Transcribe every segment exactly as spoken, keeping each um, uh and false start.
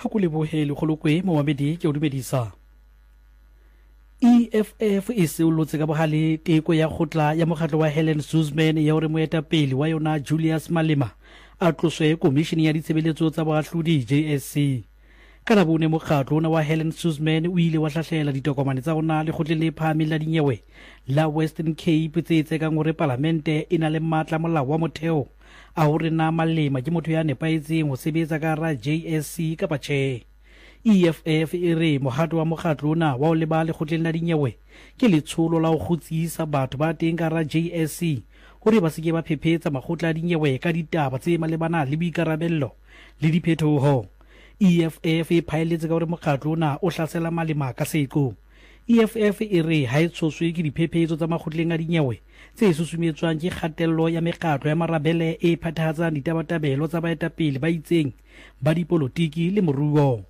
ha ko lebohele kgolokwe Mohamedi ke o dumedisa. E F F e seolotse ka bohale teko ya khotla ya mokgatlo wa Helen Suzman ya hore moetapele wa yona Julius Malema a tloswe komishini ya ditshebeletso tsa boahlodi J S C. Ka labone mokgatlo ona wa Helen Suzman o ile wa hlahlela ditokomane tsa rona le khotle le phahameng la dinyewe la Western Cape tse tsekang hore parlamente ina le matla molao wa motheo a hore na Malema ke motho ya nepaetseng ho sebetsa ka ra J S C kapa tjhe. E F F e re mohato wa mokgatlo ona wa o leba le khotleng la dinyewe ke letsholo la ho kgutsisa batho ba teng ka ra J S C hore ba seke ba phephetsa makgotla a dinyewe ka ditaba tse malebana le boikarabello le diphetoho. E F F e phaeletse ka hore mokgatlo ona o hlasela Malema ka seqo. E F F e re ha e tshoswe ke diphephetso tsa makgotleng a dinyewe tse susumetswang ke kgatello ya mekgatlo ya marabele e phathahatsang ditabatabelo tsa baetapele ba itseng ba dipolotiki le moruo.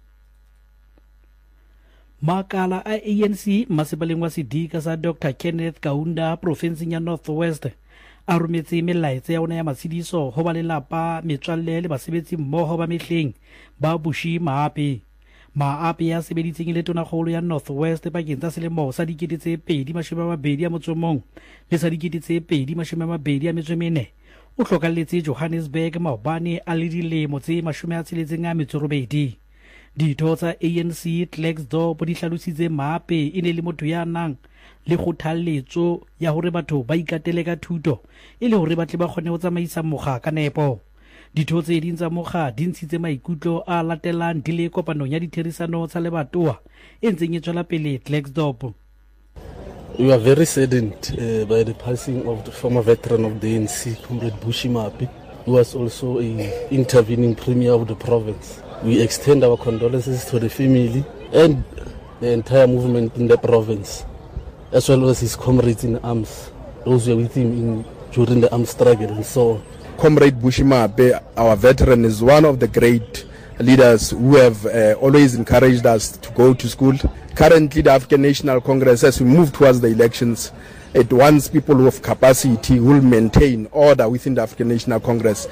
Makala a A N C masepaleng wa sedika sa Doctor Kenneth Kaunda provinseng ya North West a rometse melaetsa ya ona ya matshidiso ho ba lelapa metswalle le basebetsi mmoho ba mehleng ba Bushi Maape. Maape ya sebeditseng le tonakgolo ya North West pakeng tsa selemo sa dikete tse pedi mashome a mabedi a motsomong le sa dikete tse pedi mashome a mabedi a metso e mene o hlokalletse Johannesburg maobane a le dilemo tse mashome a tsheletseng a metso robedi. Ditho tsa A N C Klerksdorp di hlalositse Maape e ne le motho ya nang le kgothaletso ya hore batho ba ikatele ka thuto e le hore ba tle ba kgone ho tsamaisa mokga ka nepo. Ditho tse ding tsa mokga di ntshitse maikutlo a latelang di le kopanong ya ditherisano tsa lebatoa e ntseng e tswela pele Klerksdorp. We are very saddened uh, by the passing of the former veteran of the A N C, Comrade Bushi Maape, who was also an intervening premier of the province. We extend our condolences to the family and the entire movement in the province, as well as his comrades in arms, those who were with him in, during the armed struggle and so on. Comrade Bushi Maape, our veteran, is one of the great leaders who have uh, always encouraged us to go to school. Currently, the African National Congress, as we move towards the elections, it wants people who have capacity who will maintain order within the African National Congress.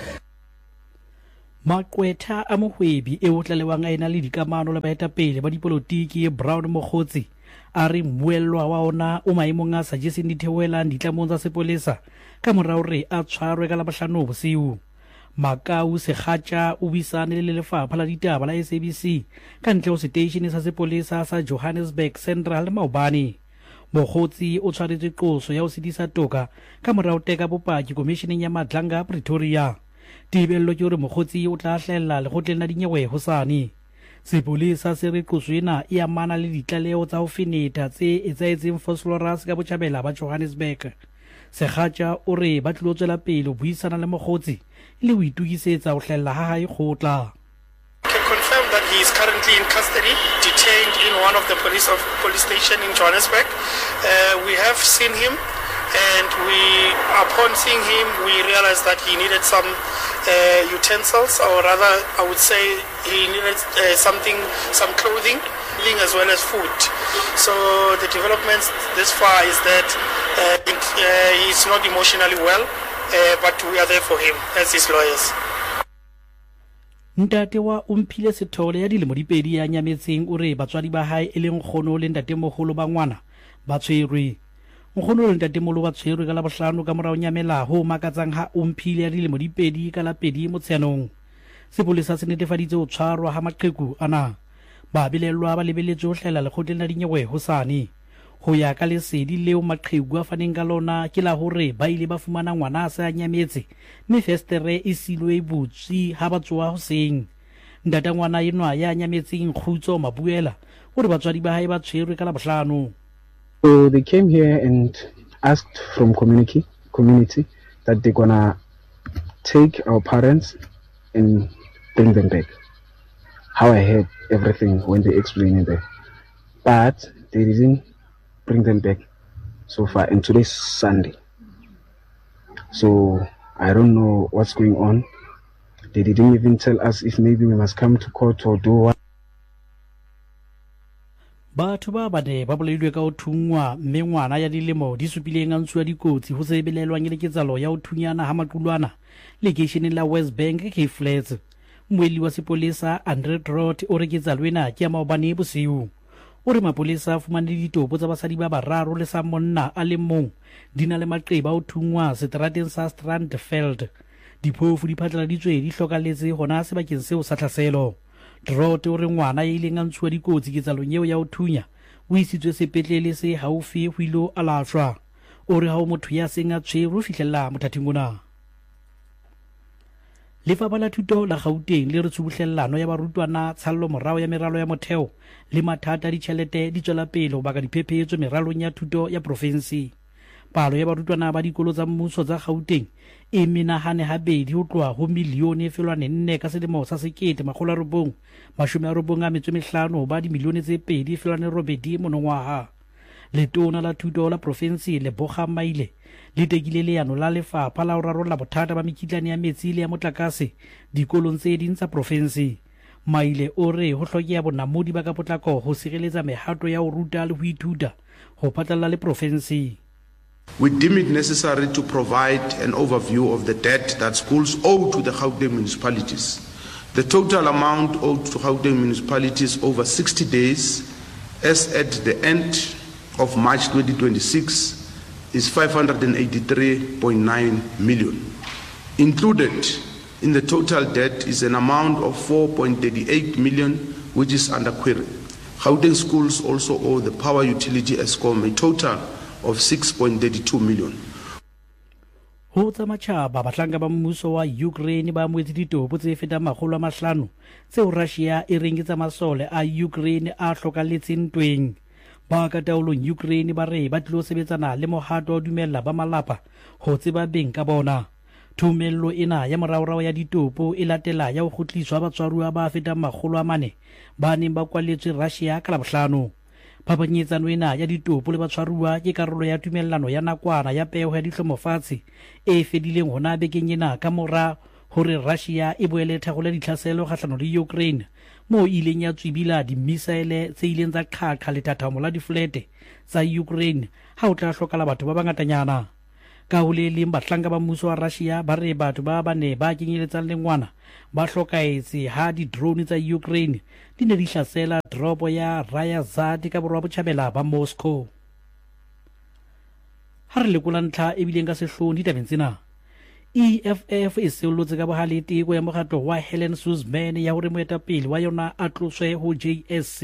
Makwetha a mohwebi e otlalewang a ena le dikamano le baetapele ba dipolotiki Brown Mokgotsi a re mmuellwa wa ona o maemong a sa jeseng ditheohelang ditlamong tsa sepolesa ka morao re a tshwarwe ka Labohlano bosiu. Makau Sekhatja o buisane le lefapha la ditaba la S A B C ka ntle ho station sa sepolesa sa Johannesburg Central maobane. Mokgotsi o tshwaretswe qoso ya ho sedisa toka ka morao teka bopaki komisheneng ya Madlanga Pretoria. Tibello ke hore mokgotsi o tla hlella le khotleng la dinyewe hosane. Sepolesa se re qoso ena e amana le ditlaleo tsa ho feneta tse etsaetseng Vosloorus ka botjhabela ba Johannesburg. Sekhatja o re ba tlilo tswela pele ho buisana le mokgotsi le ho itukisetsa ho hlella ha hae khotla. Can confirm that he is currently in custody, detained in one of the police of police station in Johannesburg. Uh, we have seen him, and we, upon seeing him, we realized that he needed some uh, utensils, or rather, I would say he needed uh, something, some clothing, as well as food. So the developments this far is that uh, it, uh, he's not emotionally well, uh, but we are there for him as his lawyers. Ntate wa umphile sethole ya dilemo dipedi ya nyametseng o re batswadi ba hae e leng kgono le ntate mogolo ba ngwana ba tshwerwe. Nkgono le ntate molo ba tshwerwe ka Labohlano ka morao nyamela ho makatsang ha umphile ya dilemo dipedi ka la pedi Motsheanong. Sepolesa se netefaditse ho tshwarwa ha maqheku ana ba bilelwa ba lebeletse ho hlela lekgotleng la dinyewe hosane. Ho ya ka lesedi leo maqheku a faneng ka lona ke la hore ba ile ba fumana ngwana a sa nyametse mme festere e silwe butsi ha ba tsoa hoseng. Ntate ngwana enwa ya nyametseng Khutso Mabuela hore batswadi ba hae ba tshwerwe ka Labohlano. So they came here and asked from community community that they're gonna take our parents and bring them back. How I heard everything when they explained it there, but they didn't bring them back so far. And today's Sunday, so I don't know what's going on. They didn't even tell us if maybe we must come to court or do what. Batho ba bane ba bolailwe ka ho thungwa mme ngwana ya dilemo di supileng a ntshuwa dikotsi ho sebelelwang le ketsalo ya ho thunyana ha maqulwana lekeisheneng la West Bank Cape Flats. moeli wa sepolesa Andre Drott o re ketsalo ena ke ya maobane bosiu. O re mapolesa a fumane ditopo tsa basadi ba bararo le sa monna a le mong di na le maqeba o thungwa seterateng sa Strandveld. Diphofu di phatlaladitswe di hlokaletse hona sebakeng seo sa tlhaselo. Drott o re ngwana e ileng a ntshuwa dikotsi ketsalong eo ya ho thunya o isitswe sepetlele se haufi ho ilo alafshwa. O re ha o motho ya seng a tshwere o fihlella mothating ona. Lefapha la Thuto la Gauteng le re tshubuhlellano ya barutwana tshallo morao ya meralo ya motheo le mathata a ditjhelete di tswela pele ho baka diphephetso meralong ya thuto ya provinsi. Palo ya barutwana ba dikolo tsa mmuso tsa Gauteng e menahane habedi ho tloha ho milione e felwane nne ka selemo sa sekete makgolo a robong mashome a robong a metso e mehlano ba dimilione tse pedi e felwane robedi monongwaha. Letona la Thuto la provinsi Leboga Maile le tekile leano la lefapha la ho rarolla bothata ba mekitlane ya metsi le ya motlakase dikolong tse ding tsa provinsi. Maile o re ho hlokeha bonamodi ba ka potlako ho sireletsa mehato ya ho ruta le ho ithuta ho phatlalla le provinsi. We deem it necessary to provide an overview of the debt that schools owe to the Gauteng municipalities. The total amount owed to Gauteng municipalities over sixty days as at the end of March twenty twenty-six is five hundred eighty-three point nine million. Included in the total debt is an amount of four point three eight million which is under query. Gauteng schools also owe the power utility Eskom a total of six point three two million. Ho tsa matjhaba batlanga ba mmuso wa Ukraine ba amoetse ditopo tse fetang makgolo a mahlano tseo Russia e rengitsa masole a Ukraine a hlokaletseng ntweng. Ba ka taolong Ukraine ba re ba tlilo sebetsana le mohato wa dumella ba malapa ho tseba beng ka bona. Thumello ena ya moraorao ya ditopo e latela ya ho kgutliswa batswaruwa ba fetang makgolo a mane ba neng ba kwalletswe Russia ka Labohlano. Phapanyetsano ena ya ditopo le batswaruwa ke karolo ya tumellano ya nakwana ya peho ya dihlomofatshe e fedileng hona bekeng ena ka mora hore Russia e boele thakgola ditlhaselo kgahlano le Ukraine mo ileng ya tswibila di-missile tse ileng tsa qhaqha lethathamo la diflete tsa Ukraine ha o tla hlokala batho ba bangatanyana. Ka ho le leng batlanga ba mmuso wa Russia ba re batho ba bane ba kenyeletsang lengwana ba hlokaetse ha di-drone tsa Ukraine di ne di hlasela dropo ya Ryazan ka borwa botjhabela ba Moscow. Ha re lekola ntlha e bileng ka sehlooho ditabeng tsena, E F F e seolotse ka bohale teko ya mokgatlo wa Helen Suzman ya hore moetapele wa yona a tloswe ho J S C.